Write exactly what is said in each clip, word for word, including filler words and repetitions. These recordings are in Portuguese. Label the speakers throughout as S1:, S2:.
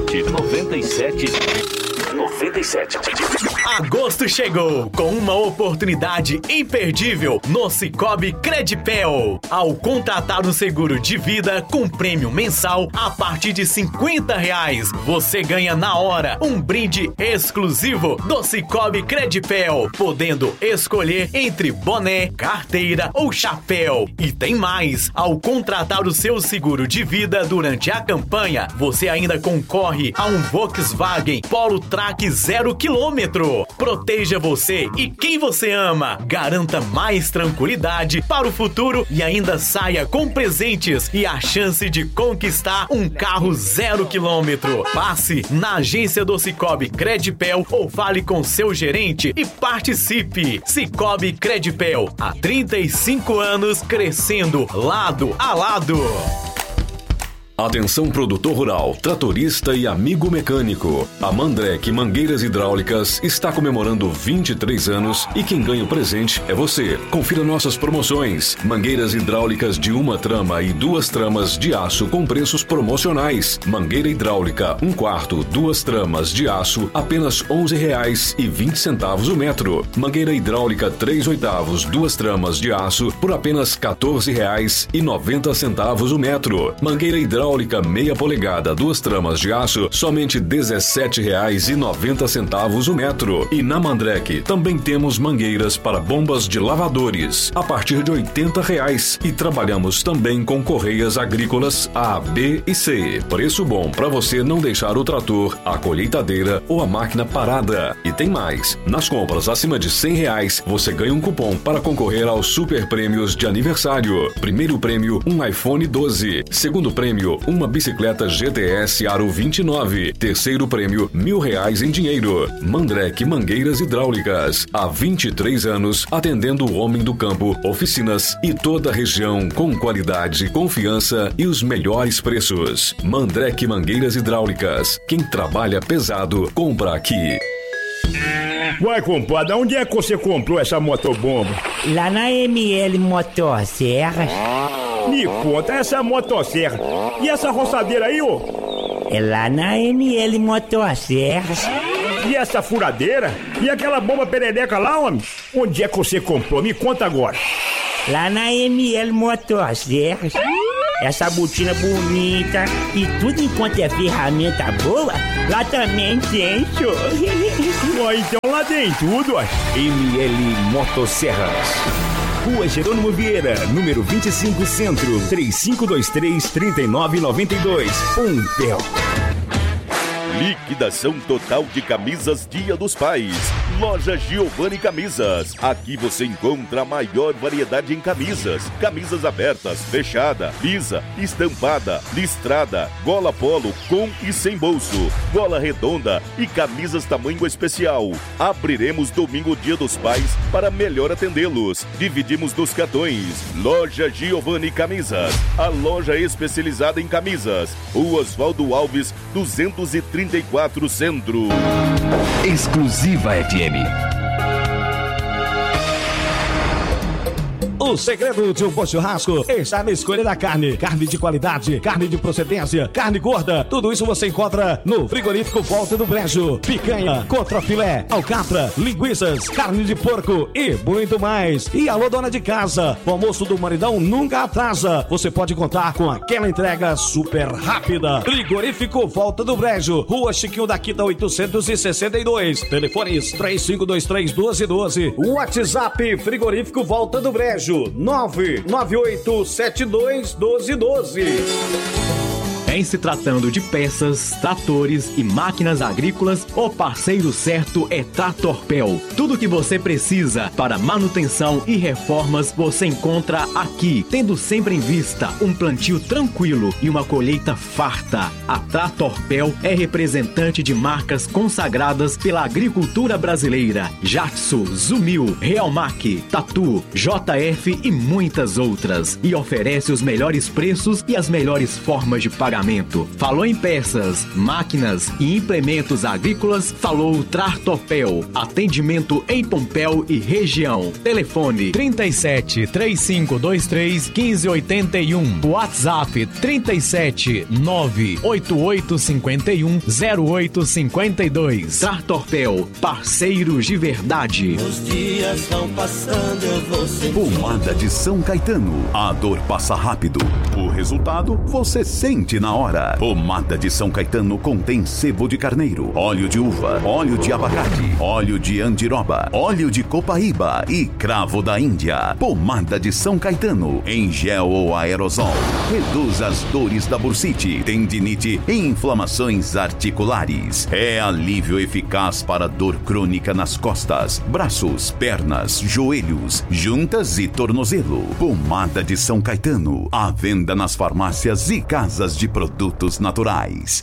S1: sete, noventa e sete, noventa e sete.
S2: Agosto chegou com uma oportunidade imperdível no Sicoob Credipel. Ao contratar um seguro de vida com prêmio mensal a partir de cinquenta reais, você ganha na hora um brinde exclusivo do Sicoob Credipel, podendo escolher entre boné, carteira ou chapéu. E tem mais, ao contratar o seu seguro de vida durante a campanha, você ainda concorre a um Volkswagen Polo Track zero quilômetro. Proteja você e quem você ama. Garanta mais tranquilidade para o futuro e ainda saia com presentes e a chance de conquistar um carro zero quilômetro. Passe na agência do Sicoob Credipel ou fale com seu gerente e participe. Sicoob Credipel, há trinta e cinco anos crescendo lado a lado.
S3: Atenção produtor rural, tratorista e amigo mecânico. A Mandrek Mangueiras Hidráulicas está comemorando vinte e três anos e quem ganha o presente é você. Confira nossas promoções. Mangueiras hidráulicas de uma trama e duas tramas de aço com preços promocionais. Mangueira hidráulica um quarto, duas tramas de aço, apenas onze reais e vinte centavos o metro. Mangueira hidráulica três oitavos, duas tramas de aço por apenas quatorze reais e noventa centavos o metro. Mangueira hidráulica Hidráulica meia polegada, duas tramas de aço, somente dezessete reais e noventa centavos o metro. E na Mandrek também temos mangueiras para bombas de lavadores a partir de oitenta reais. E trabalhamos também com correias agrícolas A, B e C. Preço bom para você não deixar o trator, a colheitadeira ou a máquina parada. E tem mais, nas compras acima de cem reais, você ganha um cupom para concorrer aos super prêmios de aniversário. Primeiro prêmio, um iPhone doze. Segundo prêmio, uma bicicleta G T S Aro vinte e nove. Terceiro prêmio, mil reais em dinheiro. Mandrek Mangueiras Hidráulicas. Há vinte e três anos, atendendo o homem do campo, oficinas e toda a região com qualidade, confiança e os melhores preços. Mandrek Mangueiras Hidráulicas. Quem trabalha pesado, compra aqui.
S4: Uai, compadre, onde é que você comprou essa motobomba?
S5: Lá na M L Motosserras.
S4: Me conta essa motosserra. E essa roçadeira aí, ô?
S5: É lá na M L Motosserras.
S4: E essa furadeira? E aquela bomba perereca lá, homem? Onde é que você comprou? Me conta agora.
S5: Lá na M L Motosserras. Essa botina bonita e tudo enquanto é ferramenta boa, lá também tem, show.
S4: Ué, então lá tem tudo, ó.
S6: M L Motosserras. Rua Jerônimo Vieira, número vinte e cinco, Centro, três cinco dois três, três nove nove dois. Pompéu.
S7: Liquidação total de camisas Dia dos Pais. Loja Giovanni Camisas. Aqui você encontra a maior variedade em camisas. Camisas abertas, fechada, lisa, estampada, listrada, gola polo, com e sem bolso, gola redonda e camisas tamanho especial. Abriremos domingo Dia dos Pais para melhor atendê-los. Dividimos nos cartões. Loja Giovanni Camisas. A loja especializada em camisas. Rua Oswaldo Alves, duzentos e trinta e quatro, Centro.
S1: Exclusiva F M.
S8: O segredo de um bom churrasco está na escolha da carne. Carne de qualidade, carne de procedência, carne gorda. Tudo isso você encontra no Frigorífico Volta do Brejo. Picanha, contrafilé, alcatra, linguiças, carne de porco e muito mais. E alô, dona de casa, o almoço do maridão nunca atrasa. Você pode contar com aquela entrega super rápida. Frigorífico Volta do Brejo, Rua Chiquinho da Quita oitocentos e sessenta e dois. Telefones três cinco dois três, um dois um dois. WhatsApp Frigorífico Volta do Brejo nove nove oito sete dois um dois um dois.
S9: Em se tratando de peças, tratores e máquinas agrícolas, o parceiro certo é Tratorpel. Tudo que você precisa para manutenção e reformas você encontra aqui, tendo sempre em vista um plantio tranquilo e uma colheita farta. A Tratorpel é representante de marcas consagradas pela agricultura brasileira: Jatsu, Zumil, Realmac, Tatu, J F e muitas outras. E oferece os melhores preços e as melhores formas de pagamento ferramenta. Falou em peças, máquinas e implementos agrícolas, falou Tratorpel. Atendimento em Pompéu e região. Telefone
S2: trinta e sete, três cinco dois três, quinze oitenta e um. WhatsApp trinta e sete, nove oito oito cinco um, zero oito cinco dois.
S9: Tratorpel, parceiros de verdade.
S10: Os dias vão passando, eu vou sentir.
S11: Pomada de São Caetano. A dor passa rápido. O resultado você sente na hora. Pomada de São Caetano contém sebo de carneiro, óleo de uva, óleo de abacate, óleo de andiroba, óleo de copaíba e cravo da Índia. Pomada de São Caetano, em gel ou aerosol. Reduz as dores da bursite, tendinite e inflamações articulares. É alívio eficaz para dor crônica nas costas, braços, pernas, joelhos, juntas e tornozelo. Pomada de São Caetano, à venda nas farmácias e casas de produtos naturais.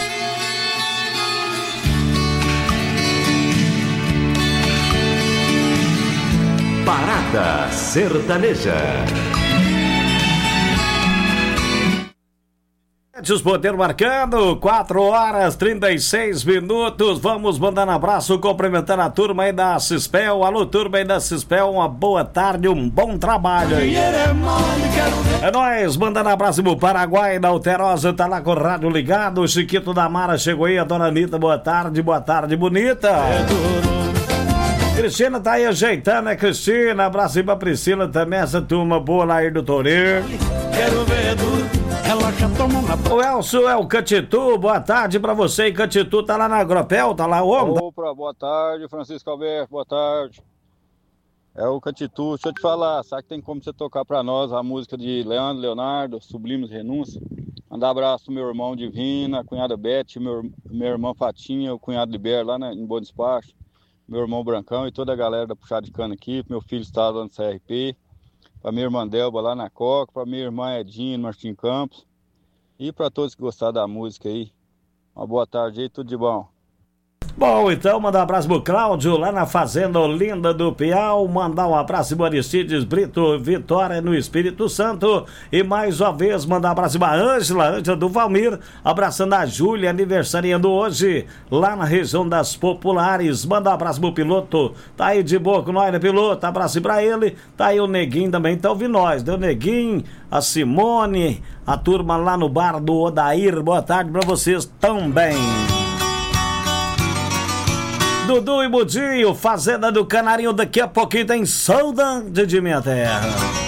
S6: Parada Sertaneja.
S12: Os poder marcando, quatro horas trinta e seis minutos. Vamos mandando abraço, cumprimentando a turma aí da Cispel. Alô, turma aí da Cispel, uma boa tarde, um bom trabalho aí. É nóis, mandando abraço pro Paraguai, da Alterosa, tá lá com o rádio ligado. O Chiquito da Mara chegou aí, a dona Anitta, boa tarde, boa tarde, bonita. Cristina tá aí ajeitando, né, Cristina? Abraço aí pra Priscila também, essa turma boa lá aí do Toreiro.
S10: Quero ver duro. Ela já tomou na...
S12: O Elcio é o Catitu, boa tarde pra você. E Catitu tá lá na Agropel, tá lá onde?
S13: Opa, boa tarde, Francisco Alberto, boa tarde. É o Catitu, deixa eu te falar, sabe que tem como você tocar pra nós a música de Leandro Leonardo, Sublimes Renúncia? Mandar abraço pro meu irmão Divina, a cunhada Beth, meu, meu irmão Fatinha, o cunhado Liber lá na, em Bom Despacho, meu irmão Brancão e toda a galera da Puxada de Cana aqui, meu filho está lá no C R P. Para minha irmã Delba lá na Coca, para minha irmã Edinha no Martim Campos e para todos que gostaram da música aí. Uma boa tarde aí, tudo de bom.
S12: Bom, então mandar um abraço pro Cláudio lá na Fazenda Olinda do Piau, mandar um abraço pro Aristides Brito, Vitória no Espírito Santo e mais uma vez mandar um abraço pra Ângela, Ângela do Valmir, abraçando a Júlia, aniversariando hoje lá na região das Populares. Mandar um abraço pro piloto, tá aí de boa com nós, né, piloto? Abraço pra ele, tá aí o Neguinho também, tá ouvindo nós, né? O Neguinho, a Simone, a turma lá no bar do Odair, boa tarde pra vocês também. Dudu e Budinho, Fazenda do Canarinho, daqui a pouquinho tem Saudade de Minha Terra.